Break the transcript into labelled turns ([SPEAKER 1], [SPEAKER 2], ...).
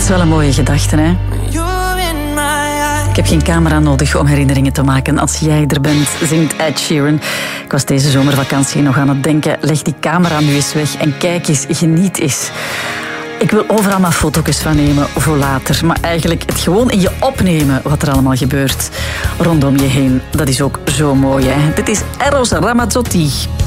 [SPEAKER 1] is wel een mooie gedachte, hè? Ik heb geen camera nodig om herinneringen te maken. Als jij er bent, zingt Ed Sheeran. Ik was deze zomervakantie nog aan het denken, leg die camera nu eens weg en kijk eens, geniet eens. Ik wil overal maar foto's van nemen voor later. Maar eigenlijk het gewoon in je opnemen wat er allemaal gebeurt rondom je heen. Dat is ook zo mooi, hè? Dit is Eros Ramazzotti.